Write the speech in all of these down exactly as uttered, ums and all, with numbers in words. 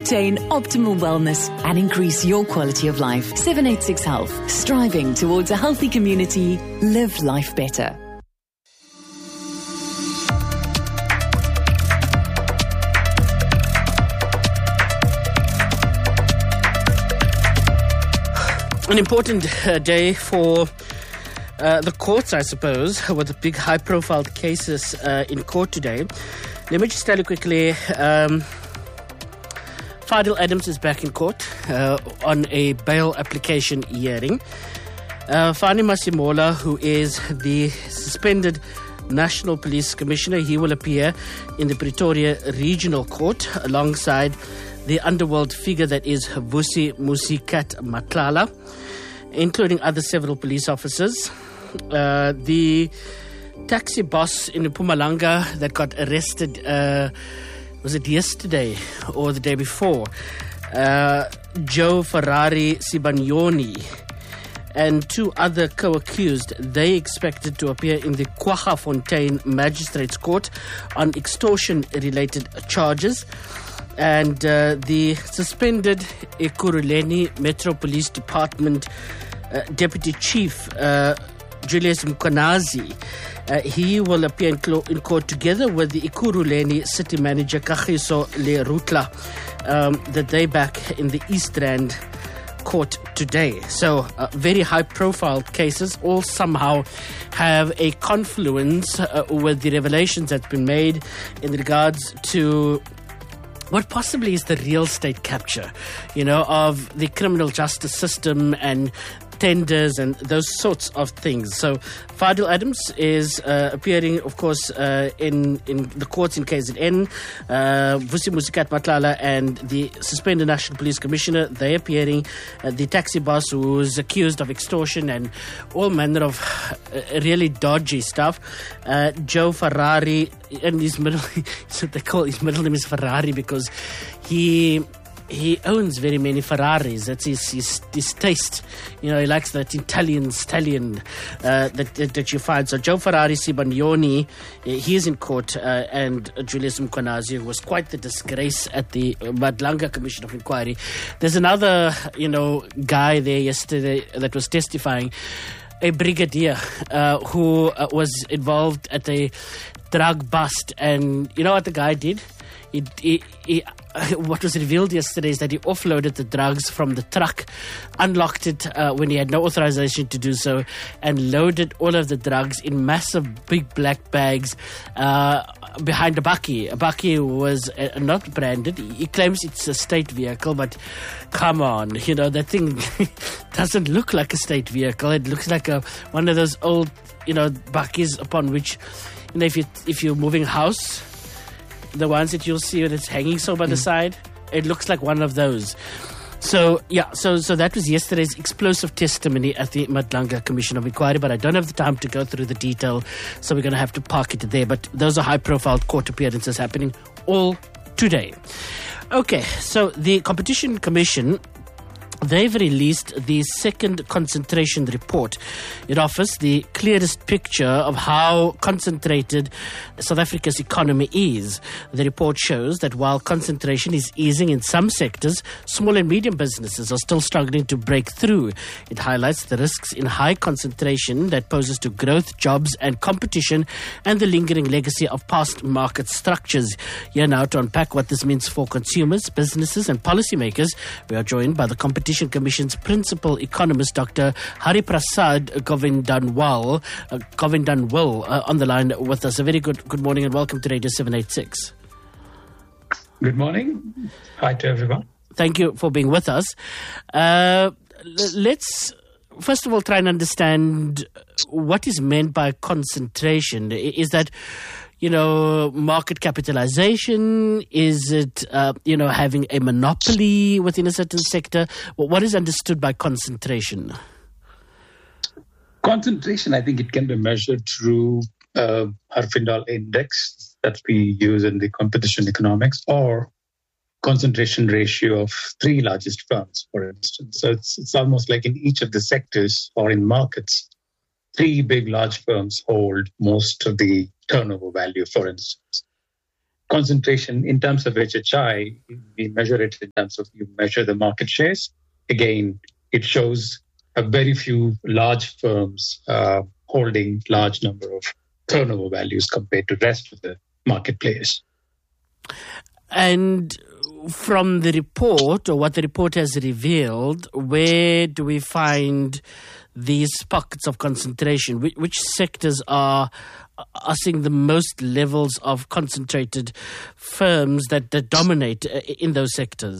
Obtain optimal wellness and increase your quality of life. seven eighty-six Health. Striving towards a healthy community. Live life better. An important uh, day for uh, the courts, I suppose, with the big high-profile cases uh, in court today. Let me just tell you quickly, um, Fadil Adams is back in court uh, on a bail application hearing. Uh, Fani Masimola, who is the suspended National Police Commissioner, he will appear in the Pretoria Regional Court alongside the underworld figure that is Vusi Musikat Matlala, including other several police officers. Uh, the taxi boss in Mpumalanga that got arrested, uh, was it yesterday or the day before? Uh, Joe Ferrari Sibanyoni and two other co-accused, they expected to appear in the Kwaggafontein Magistrates Court on extortion-related charges. And uh, the suspended Ekurhuleni Metro Police Department uh, Deputy Chief uh, Julius Mkhwanazi, uh, he will appear in, clo- in court together with the Ekurhuleni City Manager Kagiso Lerutla, um, that they back in the East Rand court today. So uh, very high-profile cases, all somehow have a confluence uh, with the revelations that's been made in regards to what possibly is the real state capture, you know, of the criminal justice system and tenders and those sorts of things. So Fadil Adams is uh, appearing, of course, uh, in, in the courts in K Z N. Uh, Vusi Musikat Matlala and the suspended National Police Commissioner, they appearing. Uh, the taxi boss who is accused of extortion and all manner of uh, really dodgy stuff. Uh, Joe Ferrari, and his middle, so they call his middle name is Ferrari because he... He owns very many Ferraris. That's his, his his taste. You know, he likes that Italian stallion uh, that, that that you find. So Joe Ferrari Sibanyoni, he is in court, uh, and Julius Mkhwanazi, who was quite the disgrace at the Madlanga Commission of Inquiry. There's another, you know, guy there yesterday that was testifying, a brigadier uh, who uh, was involved at a drug bust, and you know what the guy did? He, he, he, what was revealed yesterday is that he offloaded the drugs from the truck, unlocked it uh, when he had no authorization to do so, and loaded all of the drugs in massive big black bags uh, behind a bakkie. A bakkie was uh, not branded. He claims it's a state vehicle, but come on, you know, that thing doesn't look like a state vehicle. It looks like a one of those old, you know, bakkies upon which, you know, if, you, if you're moving house, the ones that you'll see when it's hanging so by the mm. side, it looks like one of those. So, yeah, so so that was yesterday's explosive testimony at the Madlanga Commission of Inquiry, but I don't have the time to go through the detail, so we're going to have to park it there. But those are high-profile court appearances happening all today. Okay, so the Competition Commission, they've released the second concentration report. It offers the clearest picture of how concentrated South Africa's economy is. The report shows that while concentration is easing in some sectors, small and medium businesses are still struggling to break through. It highlights the risks in high concentration that poses to growth, jobs and competition, and the lingering legacy of past market structures. Here now to unpack what this means for consumers, businesses and policymakers, we are joined by the Competition Commission's principal economist, Doctor Hariprasad Govindanwal, uh, Govindanwal uh, on the line with us. A very good good morning and welcome to Radio seven eighty-six. Good morning. Hi to everyone. Thank you for being with us. Uh, let's first of all try and understand what is meant by concentration. Is that, you know, market capitalization? Is it, uh, you know, having a monopoly within a certain sector? What is understood by concentration? Concentration, I think it can be measured through uh, Herfindahl index that we use in the competition economics, or concentration ratio of three largest firms, for instance. So it's, it's almost like in each of the sectors or in markets, three big, large firms hold most of the turnover value, for instance. concentration in terms of H H I, we measure it in terms of you measure the market shares. Again, it shows a very few large firms uh, holding large number of turnover values compared to the rest of the market players. And from the report, or what the report has revealed, where do we find these pockets of concentration? Which, which sectors are are seeing the most levels of concentrated firms that, that dominate in those sectors?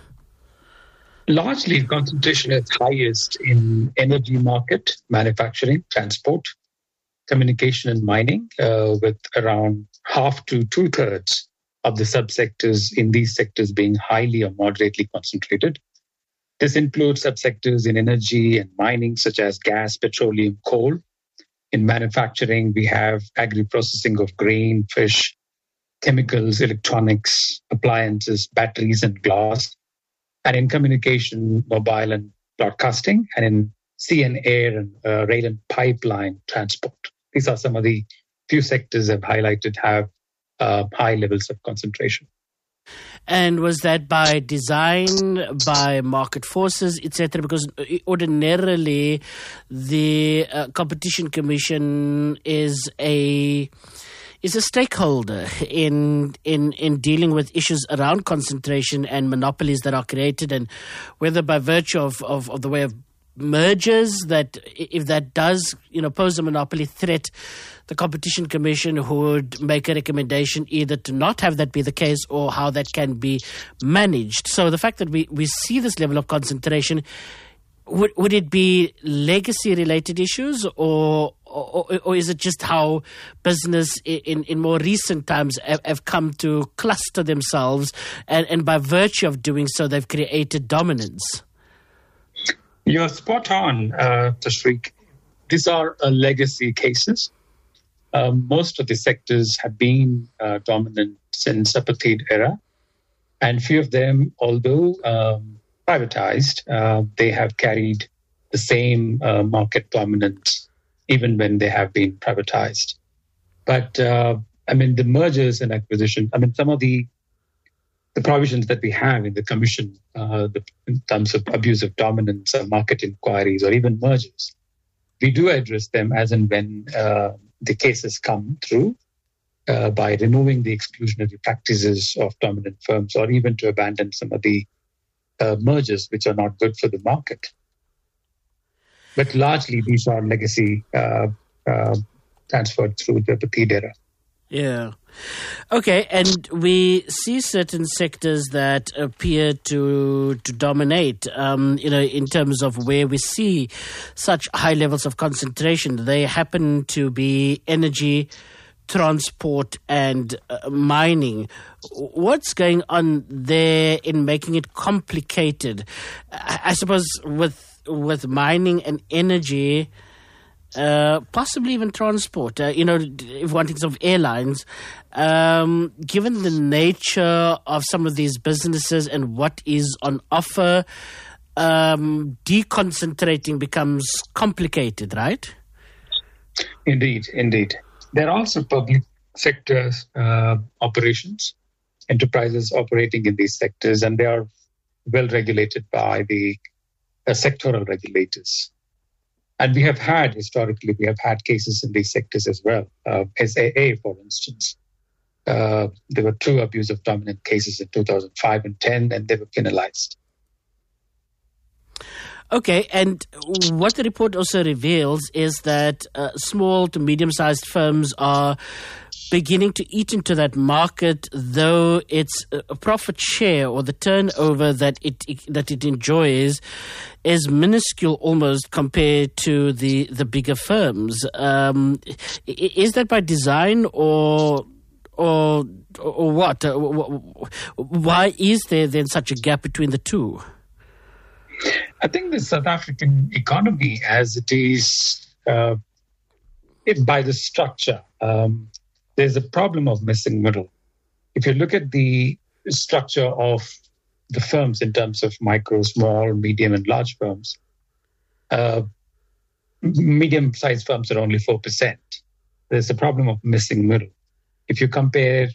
Largely, concentration is highest in energy market, manufacturing, transport, communication and mining, uh, with around half to two-thirds of the subsectors in these sectors being highly or moderately concentrated. This includes subsectors in energy and mining, such as gas, petroleum, coal. In manufacturing, we have agri-processing of grain, fish, chemicals, electronics, appliances, batteries, and glass. And in communication, mobile and broadcasting, and in sea and air and uh, rail and pipeline transport. These are some of the few sectors I've highlighted have uh, high levels of concentration. And was that by design, by market forces, et cetera? Because ordinarily, the uh, Competition Commission is a is a stakeholder in in in dealing with issues around concentration and monopolies that are created, and whether by virtue of, of, of the way of mergers, that if that does you know pose a monopoly threat, the Competition Commission would make a recommendation either to not have that be the case or how that can be managed. So the fact that we, we see this level of concentration, would would it be legacy related issues, or or, or is it just how business in, in more recent times have, have come to cluster themselves, and, and by virtue of doing so they've created dominance? You're spot on, uh, Tashreeq. These are uh, legacy cases. Um, most of the sectors have been uh, dominant since apartheid era, and few of them, although um, privatized, uh, they have carried the same uh, market dominance even when they have been privatized. But uh, I mean, the mergers and acquisition. I mean, some of the the provisions that we have in the commission, uh, the, in terms of abuse of dominance, or market inquiries, or even mergers, we do address them as and when uh, the cases come through, uh, by removing the exclusionary practices of dominant firms, or even to abandon some of the uh, mergers which are not good for the market. But largely, these are legacy uh, uh, transferred through the apartheid era. Yeah. Okay, and we see certain sectors that appear to to dominate, um, you know, in terms of where we see such high levels of concentration. They happen to be energy, transport, and uh, mining. What's going on there in making it complicated? I, I suppose with with mining and energy, Uh, possibly even transport, uh, you know, if one thinks of airlines, um, given the nature of some of these businesses and what is on offer, um, deconcentrating becomes complicated, right? Indeed, indeed. There are also public sector uh, operations, enterprises operating in these sectors, and they are well regulated by the uh, sectoral regulators. And we have had, historically, we have had cases in these sectors as well. Uh, S A A, for instance, uh, there were two abuse of dominant cases in two thousand five and ten, and they were penalized. Okay, and what the report also reveals is that uh, small to medium-sized firms are beginning to eat into that market, though its a profit share or the turnover that it, it that it enjoys is minuscule almost compared to the, the bigger firms. Um, is that by design or or or what? Why is there then such a gap between the two? I think the South African economy, as it is, uh, it, by the structure, um, there's a problem of missing middle. If you look at the structure of the firms in terms of micro, small, medium, and large firms, uh, medium-sized firms are only four percent. There's a problem of missing middle. If you compare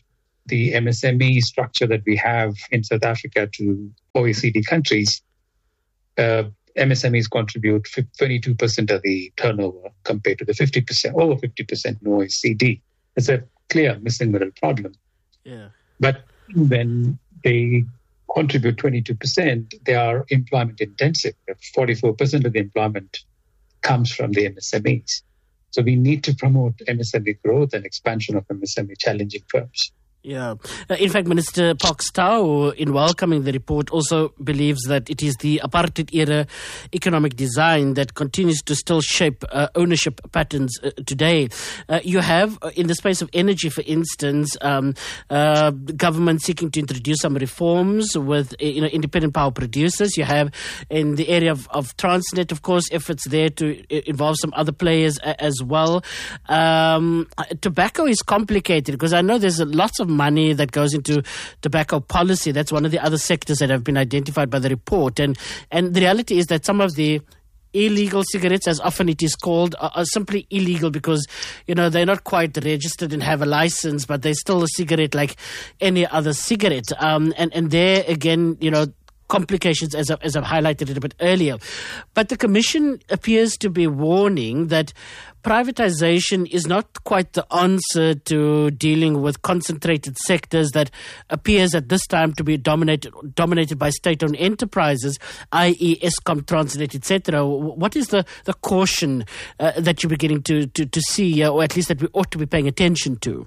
the M S M E structure that we have in South Africa to O E C D countries, uh, M S M Es contribute twenty-two percent of the turnover compared to the fifty percent, over fifty percent in O E C D. It's a clear missing middle problem. Yeah. But when they contribute twenty-two percent, they are employment intensive. forty-four percent of the employment comes from the M S M Es. So we need to promote M S M E growth and expansion of M S M E challenging firms. Yeah. Uh, in fact, Minister Parks Tau, in welcoming the report, also believes that it is the apartheid-era economic design that continues to still shape uh, ownership patterns uh, today. Uh, you have, uh, in the space of energy, for instance, um, uh, government seeking to introduce some reforms with uh, you know, independent power producers. You have, in the area of, of Transnet, of course, efforts there to uh, involve some other players uh, as well. Um, tobacco is complicated because I know there's lots of money that goes into tobacco policy. That's one of the other sectors that have been identified by the report. And and the reality is that some of the illegal cigarettes, as often it is called, are, are simply illegal because, you know, they're not quite registered and have a license, but they're still a cigarette like any other cigarette. Um, and, and there, again, you know, complications, as, I, as I've highlighted it a bit earlier. But the Commission appears to be warning that privatization is not quite the answer to dealing with concentrated sectors that appears at this time to be dominated dominated by state-owned enterprises, that is. Eskom, Transnet, et cetera. What is the, the caution uh, that you're beginning to, to, to see, uh, or at least that we ought to be paying attention to?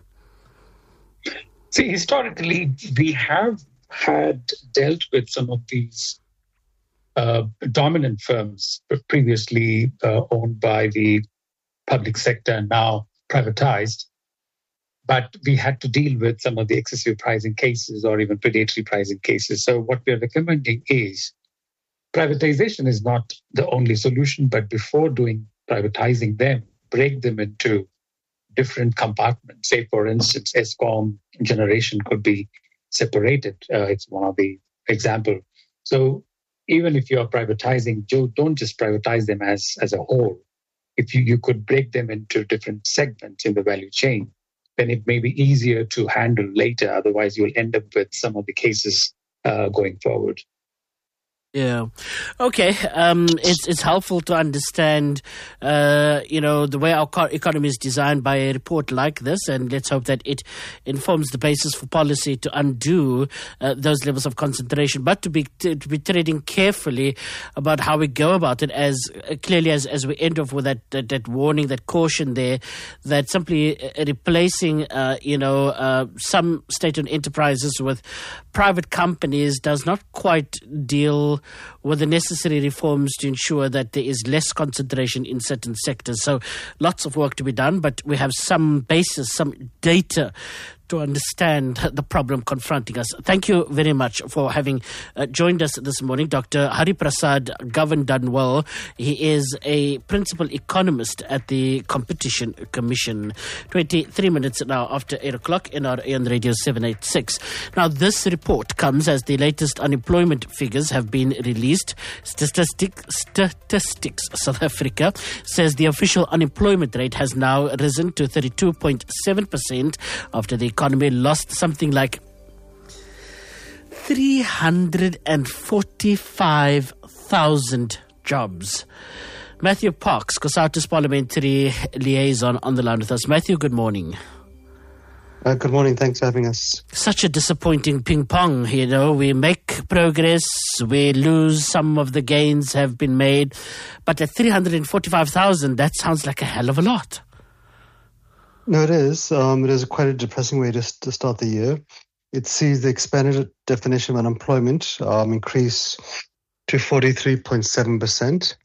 See, historically, we have had dealt with some of these uh, dominant firms previously uh, owned by the public sector and now privatized. But we had to deal with some of the excessive pricing cases or even predatory pricing cases. So what we're recommending is privatization is not the only solution, but before doing privatizing them, break them into different compartments. Say, for instance, Eskom generation could be separated. Uh, it's one of the example. So even if you're privatizing, don't just privatize them as, as a whole. If you, you could break them into different segments in the value chain, then it may be easier to handle later. Otherwise, you'll end up with some of the cases uh, going forward. Yeah. Okay. Um, it's it's helpful to understand, uh, you know, the way our economy is designed by a report like this, and let's hope that it informs the basis for policy to undo uh, those levels of concentration, but to be to, to be treading carefully about how we go about it. As uh, clearly as, as we end off with that, that that warning, that caution there, that simply uh, replacing, uh, you know, uh, some state-owned enterprises with private companies does not quite deal with the necessary reforms to ensure that there is less concentration in certain sectors. So lots of work to be done, but we have some basis, some data to understand the problem confronting us. Thank you very much for having uh, joined us this morning, Doctor Hariprasad Govindhanwal. He is a principal economist at the Competition Commission. twenty-three minutes now after eight o'clock in our A N Radio seven eighty-six. Now, this report comes as the latest unemployment figures have been released. Statistic, Statistics South Africa says the official unemployment rate has now risen to thirty-two point seven percent after the economy lost something like three hundred forty-five thousand jobs. Matthew Parks, COSATU's parliamentary liaison, on the line with us. Matthew, good morning. Uh, good morning. Thanks for having us. Such a disappointing ping pong. You know, we make progress, we lose, some of the gains have been made, but at three hundred forty-five thousand, that sounds like a hell of a lot. No, it is. Um, it is quite a depressing way to, to start the year. It sees the expanded definition of unemployment um, increase to forty-three point seven percent.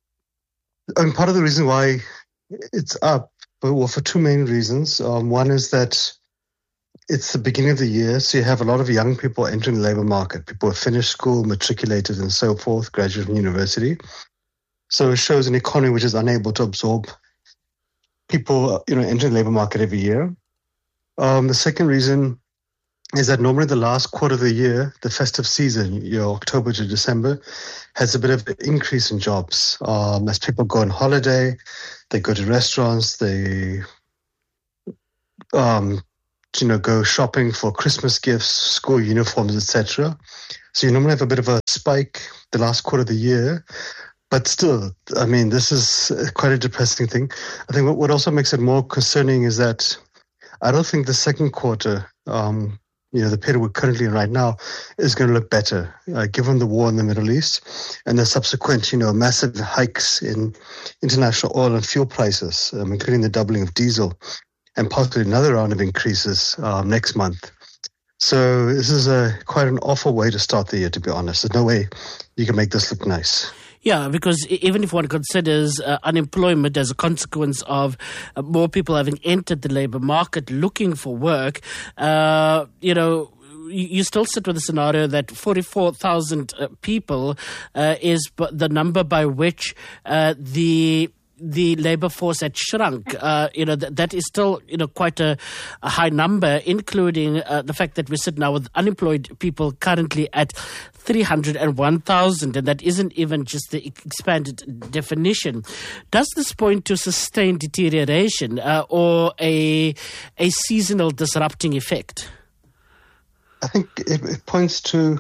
And part of the reason why it's up, but well, for two main reasons. Um, one is that it's the beginning of the year, so you have a lot of young people entering the labor market. People have finished school, matriculated, and so forth, graduated from university. So it shows an economy which is unable to absorb people, you know, entering the labor market every year. Um, the second reason is that normally the last quarter of the year, the festive season, you know, October to December, has a bit of an increase in jobs. Um, as people go on holiday, they go to restaurants, they um, you know, go shopping for Christmas gifts, school uniforms, et cetera. So you normally have a bit of a spike the last quarter of the year. But still, I mean, this is quite a depressing thing. I think what, what also makes it more concerning is that I don't think the second quarter, um, you know, the period we're currently in right now, is going to look better, uh, given the war in the Middle East and the subsequent, you know, massive hikes in international oil and fuel prices, um, including the doubling of diesel and possibly another round of increases uh, next month. So this is a quite an awful way to start the year, to be honest. There's no way you can make this look nice. Yeah, because even if one considers uh, unemployment as a consequence of uh, more people having entered the labor market looking for work, uh, you know, you, you still sit with a scenario that forty-four thousand uh, people uh, is b- the number by which uh, the the labor force had shrunk. Uh, you know, th- that is still, you know, quite a, a high number, including uh, the fact that we sit now with unemployed people currently at three hundred one thousand, and that isn't even just the expanded definition. Does this point to sustained deterioration uh, or a a seasonal disrupting effect? I think it, it points to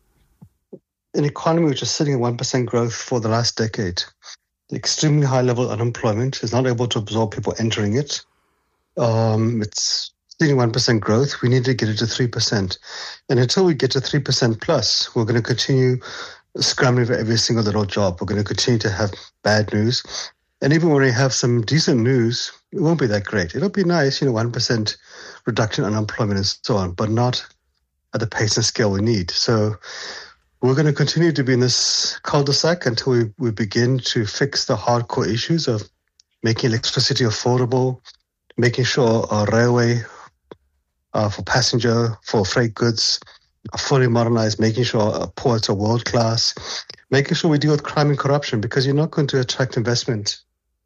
an economy which is sitting at one percent growth for the last decade. The extremely high level of unemployment is not able to absorb people entering it. Um, it's sitting one percent growth. We need to get it to three percent. And until we get to three percent plus, we're going to continue scrambling for every single little job. We're going to continue to have bad news. And even when we have some decent news, it won't be that great. It'll be nice, you know, one percent reduction in unemployment and so on, but not at the pace and scale we need. So we're going to continue to be in this cul-de-sac until we, we begin to fix the hardcore issues of making electricity affordable, making sure our railway uh, for passenger, for freight goods are fully modernized, making sure our ports are world-class, making sure we deal with crime and corruption, because you're not going to attract investment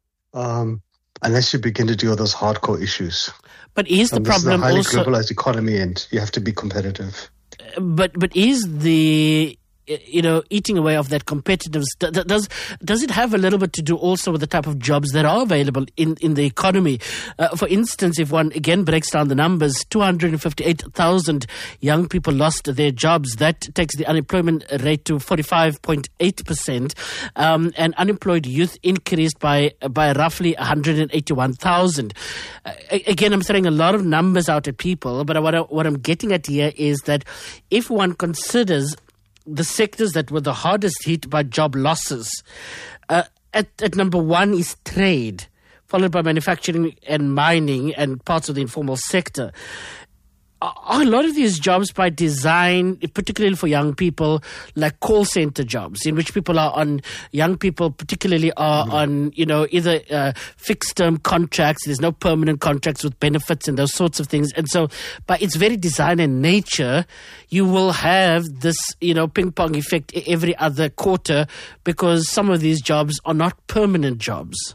um, unless you begin to deal with those hardcore issues. But is the and problem this is a highly also globalized economy, and you have to be competitive. But but is the you know eating away of that competitiveness, does does it have a little bit to do also with the type of jobs that are available in, in the economy? Uh, for instance, if one again breaks down the numbers, two hundred fifty-eight thousand young people lost their jobs. That takes the unemployment rate to forty-five point eight percent, um, and unemployed youth increased by by roughly one hundred eighty-one thousand. Uh, again, I'm throwing a lot of numbers out at people, but what I, what I'm getting at here is that if one considers the sectors that were the hardest hit by job losses, uh, at, at number one is trade, followed by manufacturing and mining and parts of the informal sector. Are a lot of these jobs by design, particularly for young people, like call center jobs, in which people are on, young people particularly are mm-hmm. on, you know, either uh, fixed term contracts, there's no permanent contracts with benefits and those sorts of things. And so by its very design and nature, you will have this, you know, ping pong effect every other quarter, because some of these jobs are not permanent jobs.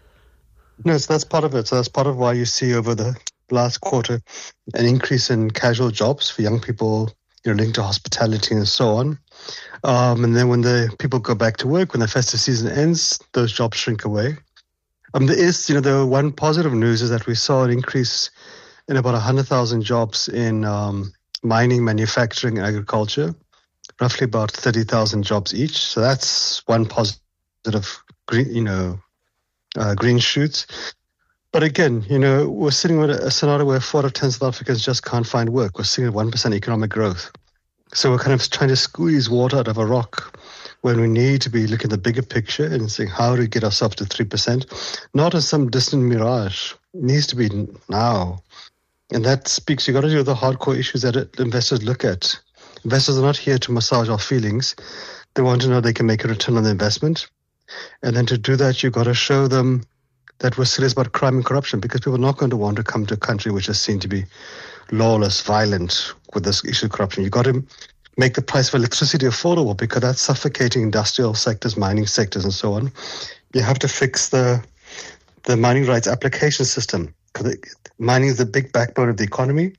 No, so that's part of it. So that's part of why you see over the last quarter an increase in casual jobs for young people, you know, linked to hospitality and so on. Um, and then when the people go back to work, when the festive season ends, those jobs shrink away. Um, there is, you know, the one positive news is that we saw an increase in about one hundred thousand jobs in um, mining, manufacturing, and agriculture, roughly about thirty thousand jobs each. So that's one positive, green, you know, uh, green shoots. But again, you know, we're sitting with a scenario where four out of ten South Africans just can't find work. We're sitting at one percent economic growth. So we're kind of trying to squeeze water out of a rock when we need to be looking at the bigger picture and saying, how do we get ourselves to three percent? Not as some distant mirage. It needs to be now. And that speaks, you've got to do the hardcore issues that investors look at. Investors are not here to massage our feelings. They want to know they can make a return on the investment. And then to do that, you've got to show them that we're serious about crime and corruption, because people are not going to want to come to a country which is seen to be lawless, violent with this issue of corruption. You've got to make the price of electricity affordable, because that's suffocating industrial sectors, mining sectors, and so on. You have to fix the the mining rights application system, because mining is the big backbone of the economy.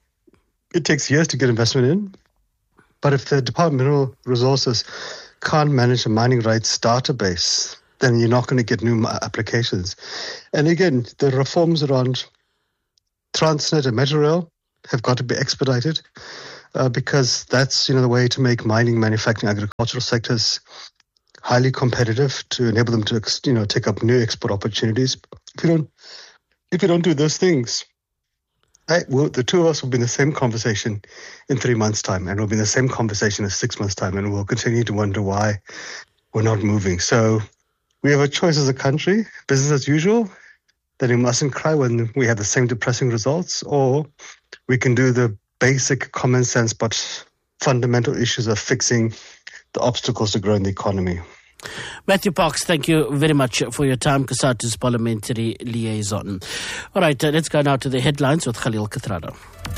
It takes years to get investment in. But if the Department of Mineral Resources can't manage a mining rights database, then you're not going to get new applications. And again, the reforms around Transnet and Metrorail, have got to be expedited uh, because that's, you know, the way to make mining, manufacturing, agricultural sectors highly competitive, to enable them to, you know, take up new export opportunities. If you don't, if you don't do those things, I, we'll, the two of us will be in the same conversation in three months' time, and we'll be in the same conversation in six months' time, and we'll continue to wonder why we're not moving. So we have a choice as a country, business as usual, then we mustn't cry when we have the same depressing results, or we can do the basic common sense but fundamental issues of fixing the obstacles to growing the economy. Matthew Parks, thank you very much for your time, COSATU's parliamentary liaison. All right, uh, let's go now to the headlines with Khalil Kathrada.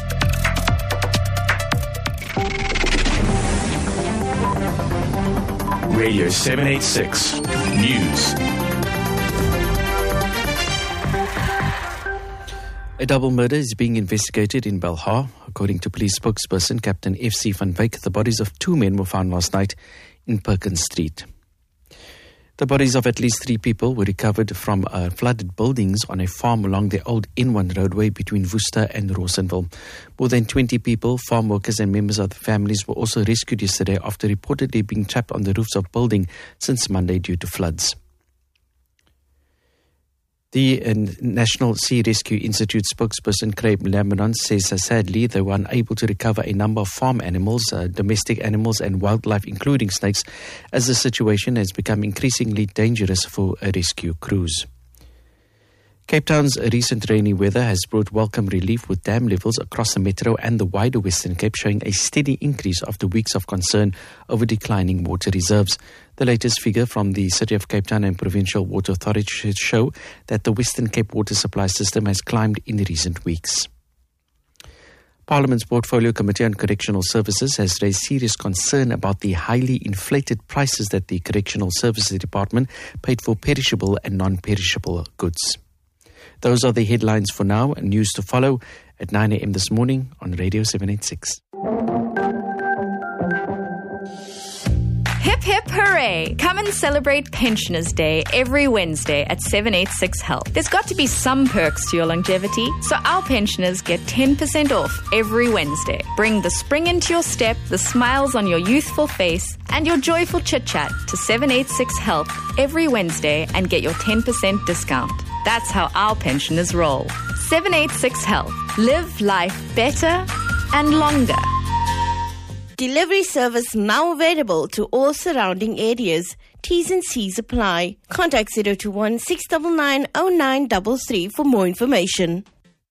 Radio seven eighty-six News. A double murder is being investigated in Belhar. According to police spokesperson Captain F C van Wyk, the bodies of two men were found last night in Perkins Street. The bodies of at least three people were recovered from uh, flooded buildings on a farm along the old N one roadway between Worcester and Rawsonville. More than twenty people, farm workers and members of the families, were also rescued yesterday after reportedly being trapped on the roofs of buildings since Monday due to floods. The uh, National Sea Rescue Institute spokesperson Craig Lamberton says uh, sadly they were unable to recover a number of farm animals, uh, domestic animals and wildlife including snakes, as the situation has become increasingly dangerous for uh, rescue crews. Cape Town's recent rainy weather has brought welcome relief, with dam levels across the metro and the wider Western Cape showing a steady increase after weeks of concern over declining water reserves. The latest figure from the City of Cape Town and Provincial Water Authority show that the Western Cape water supply system has climbed in recent weeks. Parliament's Portfolio Committee on Correctional Services has raised serious concern about the highly inflated prices that the Correctional Services Department paid for perishable and non-perishable goods. Those are the headlines for now, and news to follow at nine a.m. this morning on Radio seven eighty-six. Hip hip hooray! Come and celebrate Pensioners Day every Wednesday at seven eighty-six Health. There's got to be some perks to your longevity, so our pensioners get ten percent off every Wednesday. Bring the spring into your step, the smiles on your youthful face, and your joyful chit-chat to seven eighty-six Health every Wednesday and get your ten percent discount. That's how our pensioners roll. seven eighty-six Health. Live life better and longer. Delivery service now available to all surrounding areas. T's and C's apply. Contact zero two one, six nine nine, zero nine three three for more information.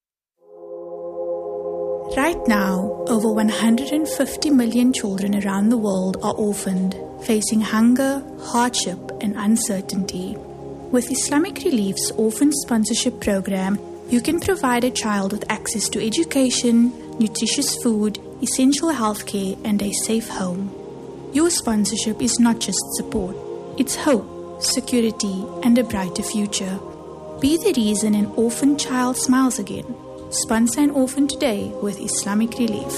Right now, over one hundred fifty million children around the world are orphaned, facing hunger, hardship, and uncertainty. With Islamic Relief's Orphan Sponsorship Program, you can provide a child with access to education, nutritious food, essential healthcare, and a safe home. Your sponsorship is not just support, it's hope, security, and a brighter future. Be the reason an orphan child smiles again. Sponsor an orphan today with Islamic Relief.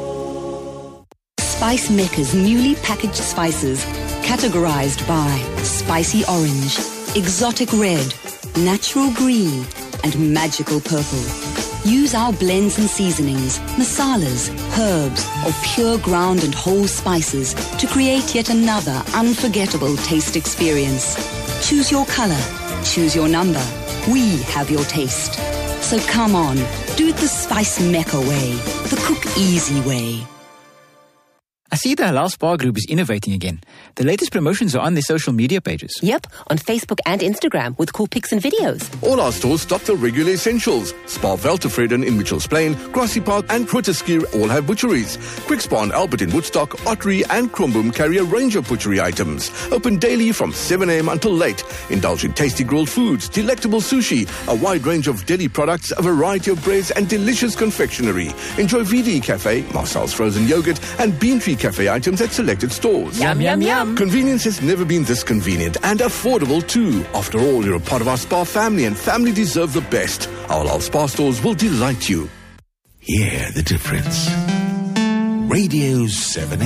Spice Mecca's newly packaged spices, categorized by spicy orange, exotic red, natural green, and magical purple. Use our blends and seasonings, masalas, herbs, or pure ground and whole spices to create yet another unforgettable taste experience. Choose your color, choose your number. We have your taste. So come on, do it the Spice Mecca way, the cook easy way. I see the Halal Spa Group is innovating again. The latest promotions are on their social media pages. Yep, on Facebook and Instagram with cool pics and videos. All our stores stock the regular essentials. Spa Veltevreden in Mitchells Plain, Grassy Park and Grooteskier all have butcheries. Quick Spa and Albert in Woodstock, Ottery and Kromboom carry a range of butchery items. Open daily from seven a.m. until late. Indulge in tasty grilled foods, delectable sushi, a wide range of deli products, a variety of breads and delicious confectionery. Enjoy V D Cafe, Marcel's frozen yogurt and Bean Tree Cafe items at selected stores. Yum, yum, yum. Convenience has never been this convenient and affordable too. After all, you're a part of our Spa family and family deserve the best. Our Halal Spa stores will delight you. Hear the difference. Radio seven